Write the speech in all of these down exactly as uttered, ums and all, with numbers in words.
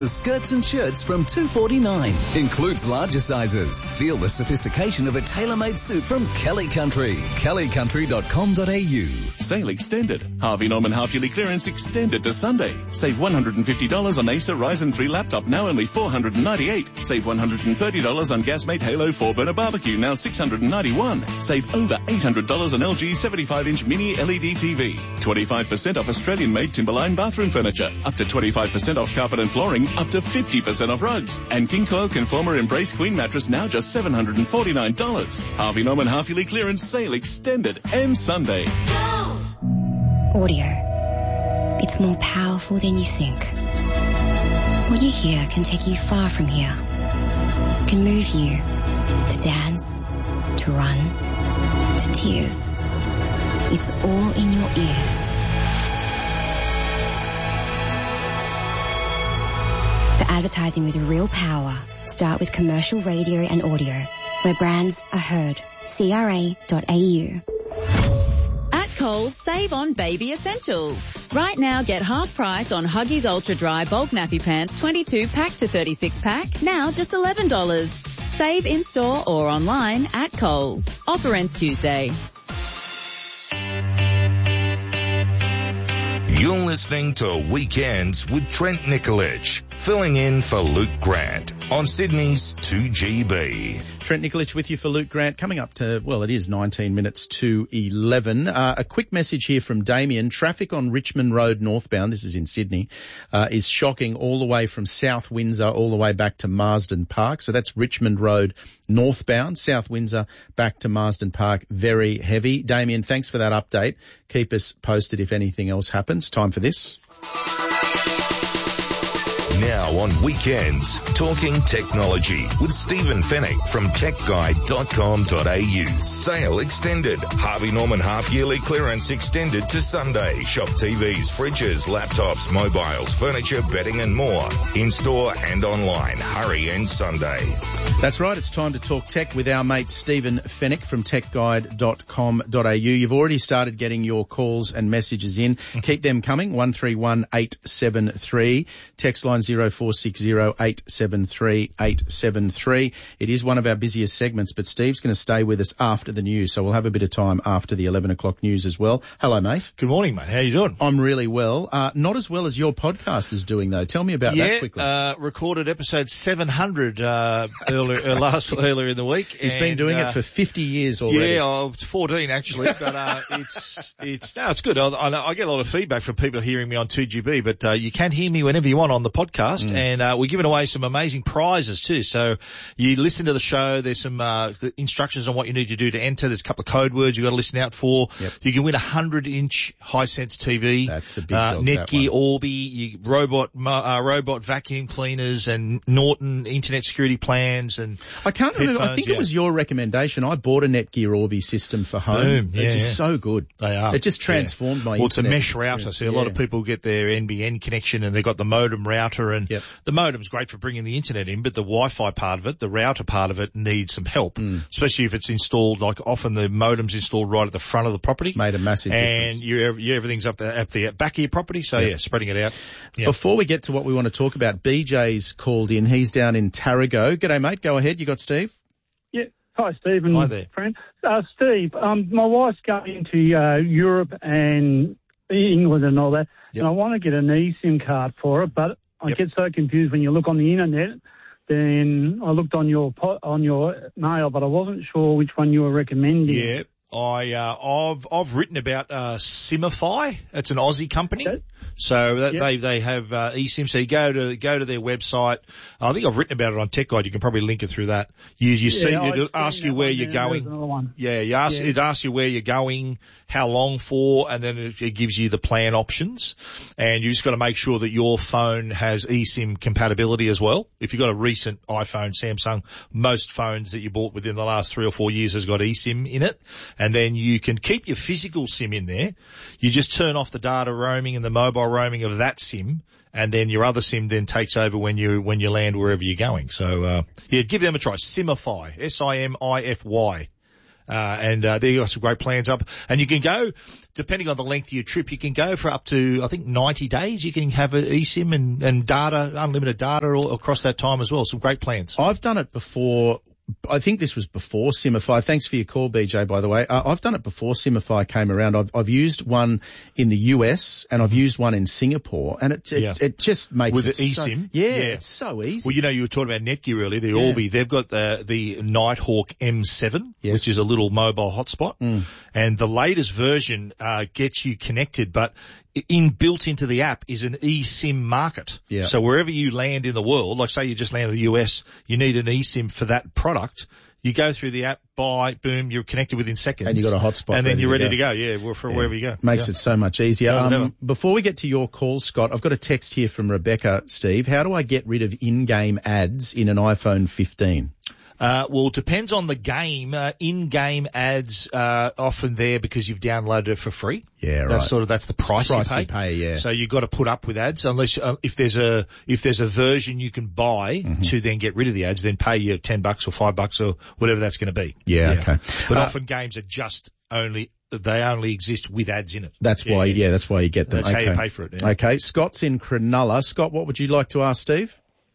The skirts and shirts from two forty-nine. Includes larger sizes. Feel the sophistication of a tailor-made suit from Kelly Country. kelly country dot com dot a u. Sale extended. Harvey Norman half-yearly clearance extended to Sunday. Save one hundred fifty dollars on Acer Ryzen three laptop, now only four hundred ninety-eight dollars. Save one hundred thirty dollars on Gasmate Halo four burner barbecue, now six hundred ninety-one dollars. Save over eight hundred dollars on L G seventy-five inch mini L E D T V. twenty-five percent off Australian-made Timberline bathroom furniture. Up to twenty-five percent off carpet and flooring. Up to fifty percent off rugs. And King Clo Conformer Embrace Queen mattress, now just seven hundred forty-nine dollars. Harvey Norman half-yearly clearance sale extended and Sunday. Audio. It's more powerful than you think. What you hear can take you far from here. It can move you to dance, to run, to tears. It's all in your ears. For advertising with real power, start with commercial radio and audio, where brands are heard. C R A dot A U. At Coles, save on baby essentials. Right now, get half price on Huggies Ultra Dry Bulk Nappy Pants twenty-two pack to thirty-six pack, now just eleven dollars. Save in-store or online at Coles. Offer ends Tuesday. You're listening to Weekends with Trent Nikolic, filling in for Luke Grant on Sydney's two G B. Trent Nikolic with you for Luke Grant. Coming up to, well, it is nineteen minutes to eleven. Uh, a quick message here from Damien. Traffic on Richmond Road northbound, this is in Sydney, uh, is shocking all the way from South Windsor all the way back to Marsden Park. So that's Richmond Road northbound, South Windsor back to Marsden Park, very heavy. Damien, thanks for that update. Keep us posted if anything else happens. Time for this. Now on Weekends, talking technology with Stephen Fennick from tech guide dot com dot a u. Sale extended. Harvey Norman half-yearly clearance extended to Sunday. Shop T Vs, fridges, laptops, mobiles, furniture, bedding and more. In-store and online. Hurry and Sunday. That's right. It's time to talk tech with our mate Stephen Fennick from tech guide dot com dot a u. You've already started getting your calls and messages in. Keep them coming. one three one eight seven three. Text line zero four six zero eight seven three eight seven three. It is one of our busiest segments, but Steve's going to stay with us after the news, so we'll have a bit of time after the eleven o'clock news as well. Hello, mate. Good morning, mate. How you doing? I'm really well. Uh, not as well as your podcast is doing, though. Tell me about yeah, that quickly. Yeah, uh, recorded episode seven hundred uh, earlier, uh, last earlier in the week. He's and, been doing uh, it for fifty years already. Yeah, oh, it's fourteen actually, but uh, it's it's no, it's good. I, I, I get a lot of feedback from people hearing me on two G B, but uh, you can hear me whenever you want on the podcast, mm. and uh, we're giving away some amazing prizes too. So you listen to the show. There's some uh, instructions on what you need to do to enter. There's a couple of code words you got to listen out for. Yep. You can win a hundred inch Hisense T V. That's a big uh, dog, Netgear, Orbi, you, robot uh, robot vacuum cleaners, and Norton internet security plans. And I can't remember. I think yeah. it was your recommendation. I bought a Netgear Orbi system for home. Boom. Yeah, They're just yeah. so good. They are. It just transformed yeah. my. Well, it's a mesh experience. router. So yeah. a lot of people get their N B N connection and they've got the modem router, and yep. the modem's great for bringing the internet in, but the Wi-Fi part of it, the router part of it, needs some help, mm. especially if it's installed. Like often the modem's installed right at the front of the property. Made a massive and difference. you, you everything's up there at the back of your property. So yep. yeah, spreading it out. Yep. Before we get to what we want to talk about, B J's called in. He's down in Tarago. G'day, mate. Go ahead. You got Steve? Yeah. Hi, Steve and Hi there. friend. Uh, Steve, um, my wife's going to uh, Europe and England and all that, yep. and I want to get an eSIM card for it, but I yep. get so confused when you look on the internet. Then I looked on your po- on your mail, but I wasn't sure which one you were recommending. Yeah. I, uh, I've, I've written about, uh, Simify. It's an Aussie company. Okay. So that, yep. they, they have, uh, eSIM. So you go to, go to their website. I think I've written about it on Tech Guide. You can probably link it through that. You, you yeah, see, I've it'll ask you where you're going. One. Yeah, you ask, yeah. it asks you where you're going, how long for, and then it, it gives you the plan options. And you just got to make sure that your phone has eSIM compatibility as well. If you've got a recent iPhone, Samsung, most phones that you bought within the last three or four years has got eSIM in it. And then you can keep your physical SIM in there. You just turn off the data roaming and the mobile roaming of that SIM, and then your other SIM then takes over when you when you land wherever you're going. So uh yeah, give them a try. Simify, S I M I F Y. Uh, and, uh, they've got some great plans up. And you can go, depending on the length of your trip, you can go for up to, I think, ninety days. You can have an eSIM and, and data, unlimited data all across that time as well. Some great plans. I've done it before. I think this was before Simify. Thanks for your call, B J, by the way. Uh, I've done it before Simify came around. I've, I've used one in the U S and I've used one in Singapore, and it it, Yeah. it just makes With it the so, eSIM? yeah, Yeah. it's so easy. Well, you know, you were talking about Netgear earlier, the Yeah. Orbi. They've got the, the Nighthawk M seven, Yes. which is a little mobile hotspot. Mm. And the latest version, uh, gets you connected, but inbuilt into the app is an eSIM market. Yeah. So wherever you land in the world, like say you just landed in the U S, you need an eSIM for that product. You go through the app, buy, boom, you're connected within seconds. And you got a hotspot And then ready you're to ready go. to go. Yeah, well, for Yeah. wherever you go. Makes Yeah. it so much easier. Does it ever. Um, before we get to your call, Scott, I've got a text here from Rebecca, Steve. How do I get rid of in-game ads in an iPhone fifteen? Uh, well, it depends on the game. Uh, in-game ads are often there because you've downloaded it for free. Yeah, right. That's sort of, that's the price, price you pay. you pay, yeah. So you've got to put up with ads unless, uh, if there's a, if there's a version you can buy Mm-hmm. to then get rid of the ads, then pay you ten bucks or five bucks or whatever that's going to be. Yeah, okay. But Uh, often games are just only, they only exist with ads in it. That's why, yeah, that's why you get them. That's okay. how you pay for it. Yeah. Okay, Scott's in Cronulla. Scott, what would you like to ask Steve?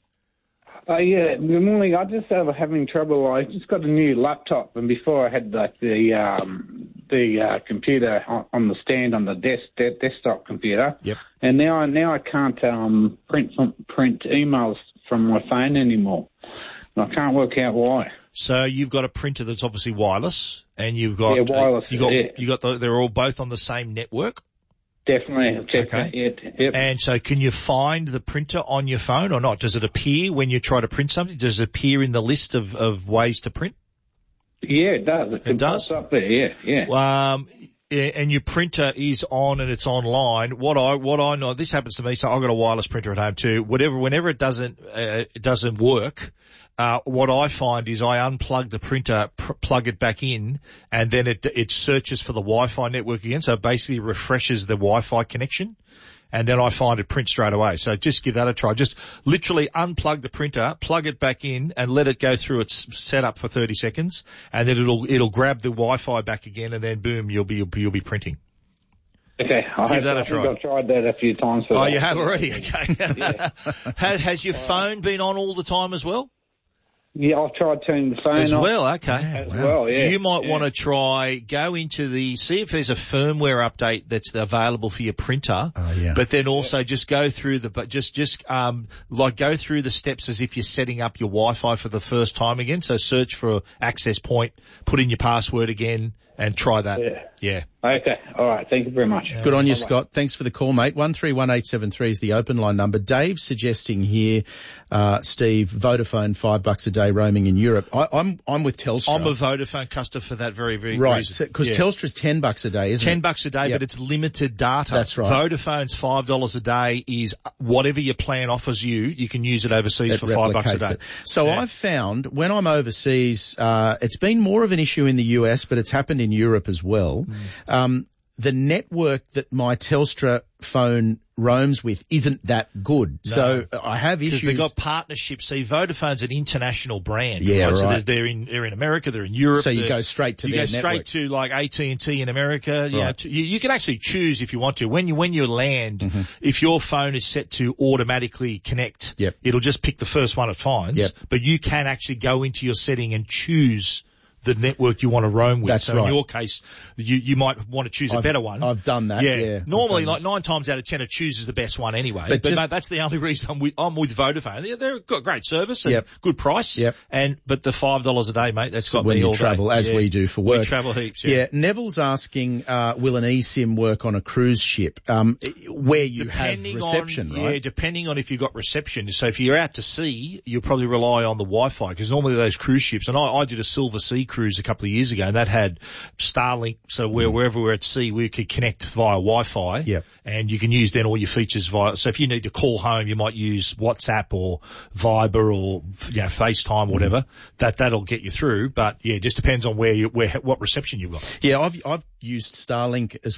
Uh, yeah, good morning. I just uh, having trouble. I just got a new laptop, and before I had like the um, the uh, computer on, on the stand on the desk de- desktop computer. Yep. And now I now I can't um, print print emails from my phone anymore. And I can't work out why. So you've got a printer that's obviously wireless, and you've got Yeah, wireless, you got yeah. you got the, they're all both on the same network. Definitely, I've checked Okay. that. Yep, yep. And so can you find the printer on your phone or not? Does it appear when you try to print something? Does it appear in the list of, of ways to print? Yeah, it does. It, It does? pops up there. Yeah, yeah. Um, yeah, and your printer is on and it's online. What I, what I know, this happens to me, so I've got a wireless printer at home too. Whatever, whenever it doesn't, uh, it doesn't work, uh, what I find is I unplug the printer, pr- plug it back in, and then it, it searches for the Wi-Fi network again. So it basically refreshes the Wi-Fi connection. And then I find it print straight away. So just give that a try. Just literally unplug the printer, plug it back in, and let it go through its setup for thirty seconds, and then it'll it'll grab the Wi-Fi back again, and then boom, you'll be you'll be, you'll be printing. Okay, I, Give have, that a I think try. I've tried that a few times. For Oh, that. you have already. Okay. Yeah. has, has your phone been on all the time as well? Yeah, I've tried turning the phone As off well, okay. as well. Yeah, You might yeah. want to try, go into the, see if there's a firmware update that's available for your printer. Oh, yeah. But then also just go through the, but just, just, um, like go through the steps as if you're setting up your Wi-Fi for the first time again. So search for access point, put in your password again, and try that. Yeah. Yeah. Okay. All right. Thank you very much. Good on you, Bye-bye. Scott. Thanks for the call, mate. one three one eight seven three is the open line number. Dave's suggesting here, uh, Steve, Vodafone, five bucks a day roaming in Europe. I, I'm, I'm with Telstra. I'm a Vodafone customer for that very, very Right, reason. because Yeah. Telstra's ten bucks a day, isn't Ten it? bucks a day, Yep. but it's limited data. That's right. Vodafone's five dollars a day is whatever your plan offers you, you can use it overseas It for five bucks a replicates day. it. So Yeah. I've found when I'm overseas, uh, it's been more of an issue in the U S, but it's happened in Europe as well. Mm. Um, the network that my Telstra phone roams with isn't that good. So I have Because issues. they've got partnerships. See, Vodafone's an international brand. Yeah, So right. there's- they're in, they're in America, they're in Europe. So you they're- go straight to you their go network. straight to like A T and T in America. You, know, Right. to, you, you can actually choose if you want to. When you, when you land, Mm-hmm. if your phone is set to automatically connect, Yep. it'll just pick the first one it finds. Yep. But you can actually go into your setting and choose the network you want to roam with. That's so right. in your case, you, you might want to choose a I've- better one. I've done that, yeah. I've Normally, done like nine times out of ten, it chooses the best one anyway. But But, just- mate, that's the only reason I'm with, I'm with Vodafone. They're, they've got great service and Yep. good price. Yep. And, but the five dollars a day, mate, that's got when me you all travel, day. as Yeah. we do for work. We travel heaps, Yeah, yeah. Neville's asking, uh, will an eSIM work on a cruise ship, um, where you have Depending reception, on, right? Yeah, depending on if you've got reception. So if you're out to sea, you'll probably rely on the Wi-Fi because normally those cruise ships, and I, I did a Silver Sea cruise a couple of years ago and that had Starlink. So where, wherever we're at sea, we could connect via Wi-Fi. Yep. And you can use then all your features via, so if you need to call home, you might use WhatsApp or Viber or, you know, FaceTime, whatever. That, that'll get you through. But yeah, it just depends on where you, where, what reception you've got. Yeah, I've, I've used Starlink as well.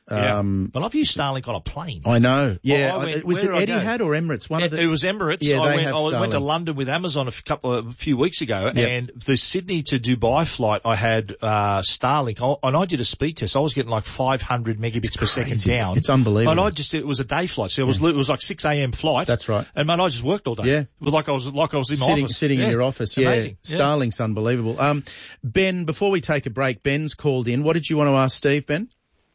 Um, yeah. But I've used Starlink on a plane. I know. Yeah. Well, I went, was it Etihad or Emirates? One it, of the... it was Emirates. Yeah, I, they went, have I went to Starlink. London with Amazon a f- couple of, a few weeks ago, Yep. and the Sydney to Dubai flight, I had uh, Starlink, I, and I did a speed test. I was getting like five hundred megabits It's per crazy. second down. It's unbelievable. And I just, it was a day flight, so it was, Yeah. it was like six a.m. flight. That's right. And man, I just worked all day. Yeah. It was like I was, like I was in my Sitting, office. sitting yeah. in your office, yeah. Amazing. Yeah. Starlink's unbelievable. Um, Ben, before we take a break, Ben's called in. What did you want to ask Steve, Ben?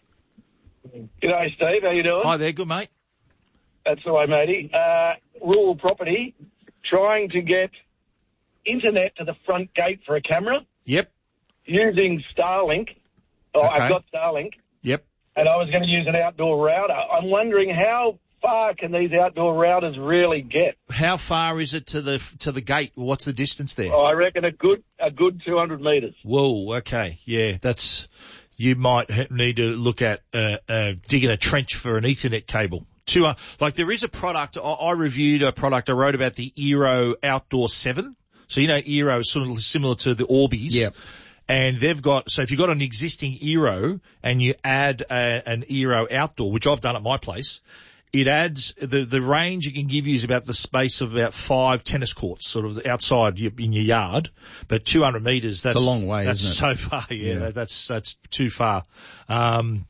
G'day, Steve. How you doing? Hi there, good mate. That's the way, matey. Uh, rural property, trying to get internet to the front gate for a camera Yep. using Starlink. Oh, Okay. I've got Starlink, Yep. and I was going to use an outdoor router. I'm wondering how far can these outdoor routers really get? How far is it to the, to the gate? What's the distance there? Oh, I reckon a good, a good two hundred metres. Whoa, okay. Yeah, that's, you might ha- need to look at, uh, uh, digging a trench for an Ethernet cable. Two, uh, like there is a product, I, I reviewed a product, I wrote about the Eero Outdoor seven. So you know Eero is sort of similar to the Orbeez. Yep. And they've got, so if you've got an existing Eero and you add a, an Eero Outdoor, which I've done at my place, it adds, the, the range it can give you is about the space of about five tennis courts, sort of outside your, in your yard. But two hundred metres, that's a long way, That's isn't so far, yeah, Yeah. That, that's, that's too far. Um,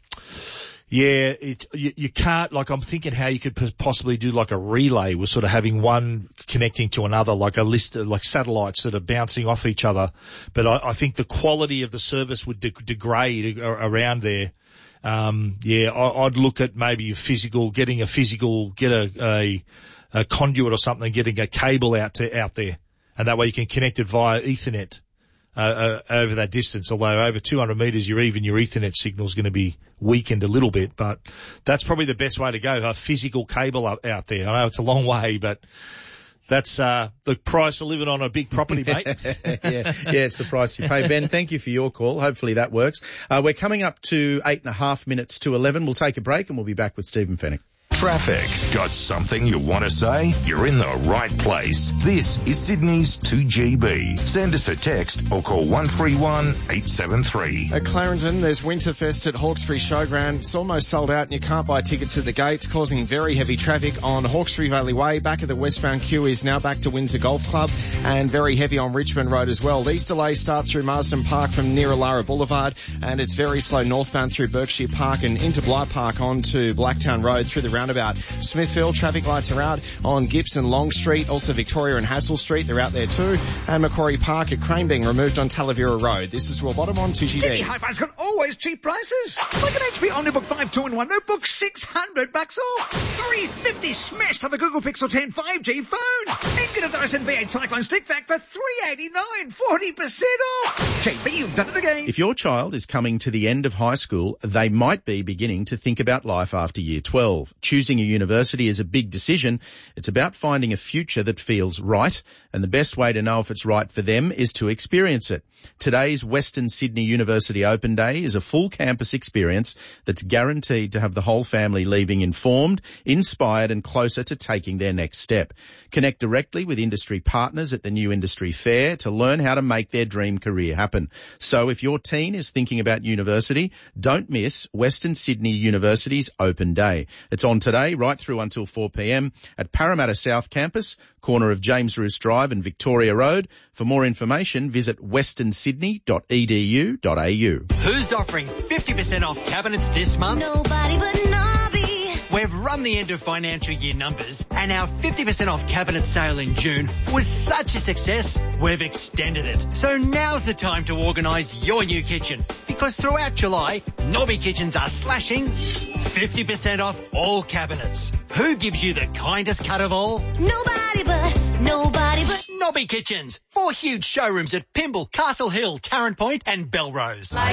yeah, it, you, you can't, like I'm thinking how you could p- possibly do like a relay with sort of having one connecting to another, like a list of like satellites that are bouncing off each other. But I, I think the quality of the service would de- degrade a- around there. Um, yeah, I, I'd look at maybe a physical, getting a physical, get a, a, a conduit or something, getting a cable out to, out there. And that way you can connect it via Ethernet, uh, uh, over that distance. Although over two hundred metres, you're even your Ethernet signal is going to be weakened a little bit, but that's probably the best way to go, a physical cable up, out there. I know it's a long way, but that's, uh, the price of living on a big property, mate. yeah, yeah, it's the price you pay. Ben, thank you for your call. Hopefully that works. Uh, we're coming up to eight and a half minutes to eleven. We'll take a break and we'll be back with Stephen Fennick. Traffic. Got something you want to say? You're in the right place. This is Sydney's two G B. Send us a text or call one three one, eight seven three. At Clarendon, there's Winterfest at Hawkesbury Showground. It's almost sold out and you can't buy tickets at the gates, causing very heavy traffic on Hawkesbury Valley Way. Back of the westbound queue is now back to Windsor Golf Club, and very heavy on Richmond Road as well. These delays start through Marsden Park from near Alara Boulevard, and it's very slow northbound through Berkshire Park and into Bligh Park onto Blacktown Road through the roundabout. Smithfield, traffic lights are out on Gibson Long Street, also Victoria and Hassel Street, they're out there too. And Macquarie Park at Crane being removed on Talavera Road. This is Will Bottom on two G B. Sydney Hi-Fi's got always cheap prices. Like an H P Omnibook five two in one notebook, six hundred bucks off. three fifty smashed on the Google Pixel ten five G phone. Then get a Dyson V eight Cyclone Stick Vac for three eighty-nine, forty percent off. J B, you've done it again. If your child is coming to the end of high school, they might be beginning to think about life after year twelve. Choosing a university is a big decision. It's about finding a future that feels right, and the best way to know if it's right for them is to experience it. Today's Western Sydney University Open Day is a full campus experience that's guaranteed to have the whole family leaving informed, inspired and closer to taking their next step. Connect directly with industry partners at the New Industry Fair to learn how to make their dream career happen. So if your teen is thinking about university, don't miss Western Sydney University's Open Day. It's on today right through until four p.m. at Parramatta South Campus, corner of James Roos Drive and Victoria Road. For more information, visit western sydney dot e d u dot a u. Who's offering fifty percent off cabinets this month? Nobody but Nobby. We've run the end of financial year numbers, and our fifty percent off cabinet sale in June was such a success, we've extended it. So now's the time to organise your new kitchen, because throughout July, Nobby Kitchens are slashing fifty percent off all cabinets. Who gives you the kindest cut of all? Nobody but, nobody but Nobby Kitchens. Four huge showrooms at Pymble, Castle Hill, Tarrant Point and Belrose.